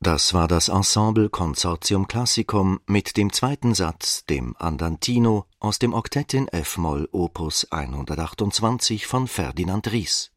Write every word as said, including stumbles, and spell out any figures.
Das war das Ensemble Consortium Classicum mit dem zweiten Satz, dem Andantino, aus dem Oktett in F-Moll Opus hundertachtundzwanzig von Ferdinand Ries.